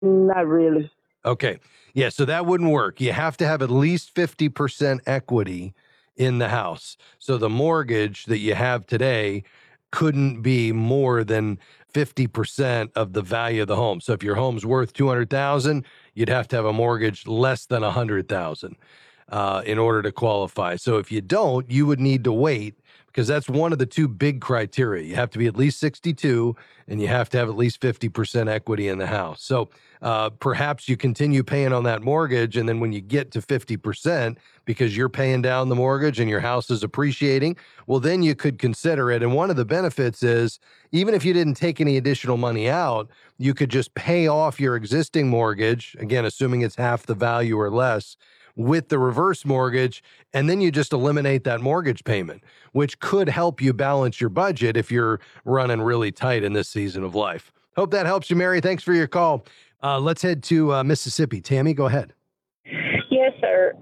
Not really. Okay. Yeah, so that wouldn't work. You have to have at least 50% equity in the house. So the mortgage that you have today couldn't be more than 50% of the value of the home. So if your home's worth 200,000, you'd have to have a mortgage less than 100,000 in order to qualify. So if you don't, you would need to wait because that's one of the two big criteria. You have to be at least 62 and you have to have at least 50% equity in the house. So perhaps you continue paying on that mortgage. And then when you get to 50%, because you're paying down the mortgage and your house is appreciating, well, then you could consider it. And one of the benefits is even if you didn't take any additional money out, you could just pay off your existing mortgage, again, assuming it's half the value or less, with the reverse mortgage, and then you just eliminate that mortgage payment, which could help you balance your budget if you're running really tight in this season of life. Hope that helps you, Mary. Thanks for your call. Let's head to Mississippi. Tammy, go ahead. Yes, sir.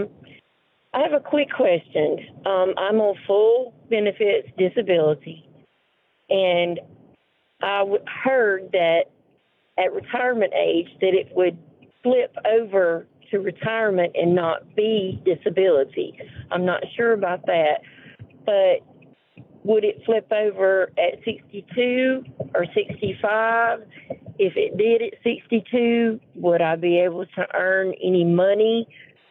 I have a quick question. I'm on full benefits disability, and I heard that at retirement age that it would flip over to retirement and not be disability. I'm not sure about that, but would it flip over at 62 or 65? If it did at 62, would I be able to earn any money,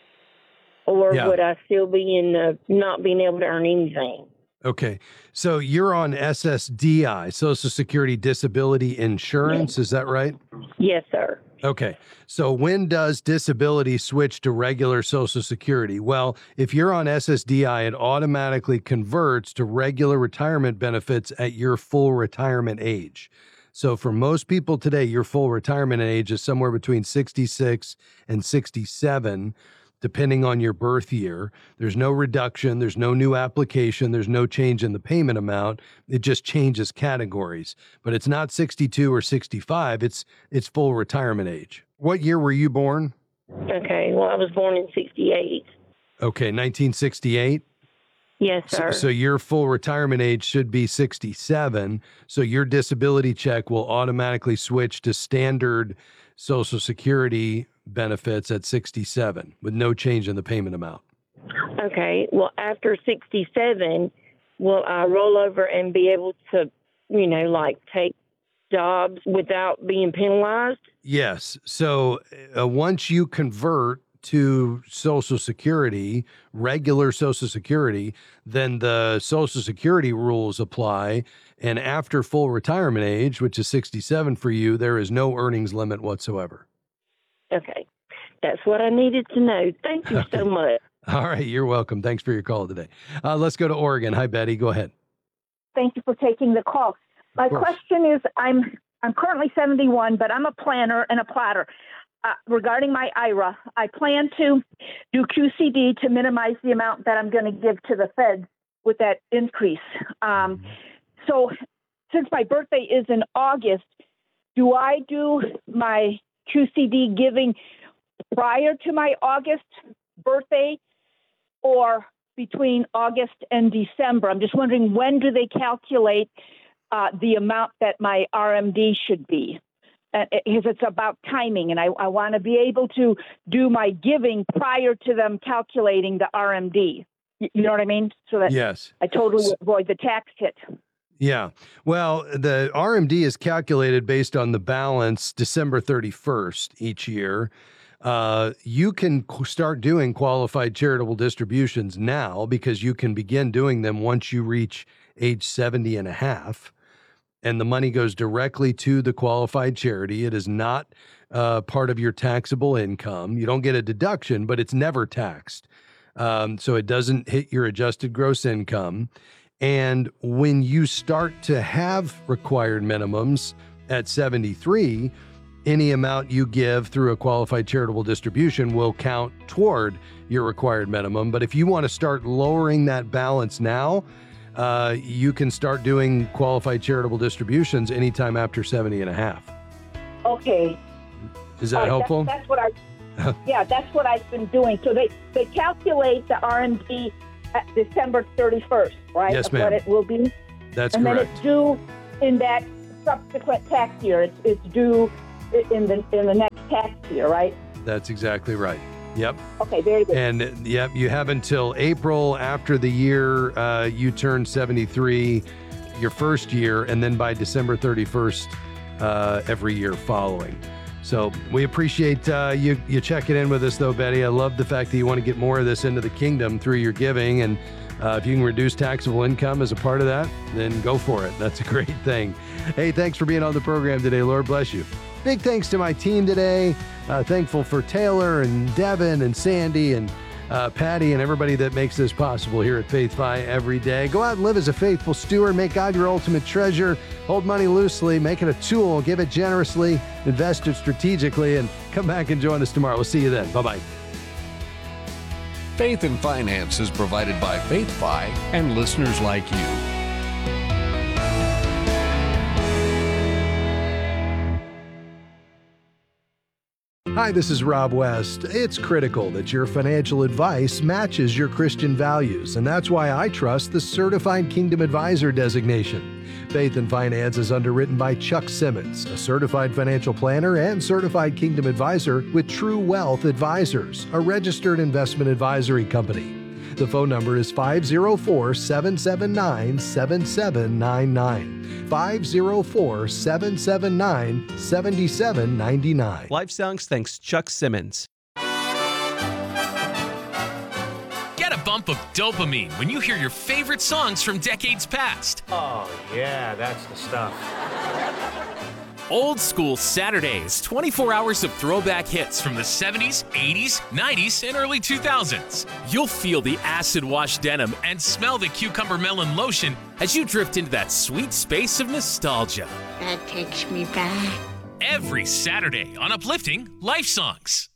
or would I still be in not being able to earn anything? Okay. So you're on SSDI, Social Security Disability Insurance. Is that right? Yes, sir. Okay. So when does disability switch to regular Social Security? Well, if you're on SSDI, it automatically converts to regular retirement benefits at your full retirement age. So for most people today, your full retirement age is somewhere between 66 and 67. Depending on your birth year. There's no reduction, there's no new application, there's no change in the payment amount. It just changes categories. But it's not 62 or 65, it's full retirement age. What year were you born? Okay, well, I was born in 68. Okay, 1968? Yes, sir. So your full retirement age should be 67. So your disability check will automatically switch to standard Social Security benefits at 67 with no change in the payment amount. Okay. Well, after 67, will I roll over and be able to, take jobs without being penalized? Yes. So once you convert to Social Security, regular Social Security, then the Social Security rules apply. And after full retirement age, which is 67 for you, there is no earnings limit whatsoever. Okay. That's what I needed to know. Thank you so much. All right. You're welcome. Thanks for your call today. Let's go to Oregon. Hi, Betty. Go ahead. Thank you for taking the call. My question is, I'm currently 71, but I'm a planner and a plotter. Regarding my IRA, I plan to do QCD to minimize the amount that I'm going to give to the Fed with that increase. So since my birthday is in August, do I do my QCD giving prior to my August birthday or between August and December? I'm just wondering, when do they calculate the amount that my RMD should be? Because it's about timing, and I want to be able to do my giving prior to them calculating the RMD. You know what I mean? So that yes. I totally avoid the tax hit. Yeah. Well, the RMD is calculated based on the balance December 31st each year. You can start doing qualified charitable distributions now because you can begin doing them once you reach age 70 and a half. And the money goes directly to the qualified charity. It is not part of your taxable income. You don't get a deduction, but it's never taxed. So it doesn't hit your adjusted gross income. And when you start to have required minimums at 73, any amount you give through a qualified charitable distribution will count toward your required minimum. But if you want to start lowering that balance now, you can start doing qualified charitable distributions anytime after 70 and a half. Okay. Is that helpful? That's what that's what I've been doing. So they calculate the RMD at December 31st, right? Yes, ma'am. What it will be. That's and correct. And then it's due in that subsequent tax year. It's due in the next tax year, right? That's exactly right. Yep. Okay, very good. And yep, you have until April after the year you turn 73, your first year, and then by December 31st every year following. So we appreciate you checking in with us, though, Betty. I love the fact that you want to get more of this into the kingdom through your giving. And if you can reduce taxable income as a part of that, then go for it. That's a great thing. Hey, thanks for being on the program today. Lord bless you. Big thanks to my team today. Thankful for Taylor and Devin and Sandy and Patty and everybody that makes this possible here at Faith Fi every day. Go out and live as a faithful steward. Make God your ultimate treasure. Hold money loosely. Make it a tool. Give it generously. Invest it strategically. And come back and join us tomorrow. We'll see you then. Bye-bye. Faith and Finance is provided by Faith Fi and listeners like you. Hi, this is Rob West. It's critical that your financial advice matches your Christian values, and that's why I trust the Certified Kingdom Advisor designation. Faith and Finance is underwritten by Chuck Simmons, a certified financial planner and certified Kingdom Advisor with True Wealth Advisors, a registered investment advisory company. The phone number is 504-779-7799. 504-779-7799. Live Songs thanks Chuck Simmons. Get a bump of dopamine when you hear your favorite songs from decades past. Oh, yeah, that's the stuff. Old School Saturdays, 24 hours of throwback hits from the 70s, 80s, 90s, and early 2000s. You'll feel the acid-wash denim and smell the cucumber melon lotion as you drift into that sweet space of nostalgia. That takes me back. Every Saturday on Uplifting Life Songs.